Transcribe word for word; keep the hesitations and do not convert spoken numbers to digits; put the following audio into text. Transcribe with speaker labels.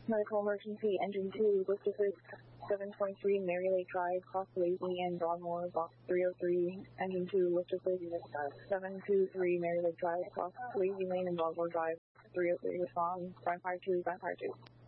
Speaker 1: Medical emergency, engine two, lift assist, seven twenty-three Mary Lake Drive, cross Lazy and Broadmoor, box three oh three, engine two, lift assist, seven two three Mary Lake Drive, cross Lazy Lane and Broadmoor Drive, three oh three, respond, five five two, five five two.